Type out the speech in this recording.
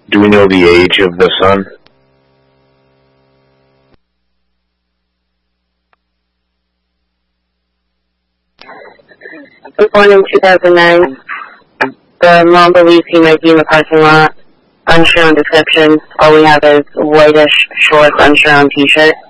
Do we know the age of the son? Born in 2009. The mom believes he might be in the parking lot. Unsure on description. All we have is whitish shorts, unsure on t-shirt.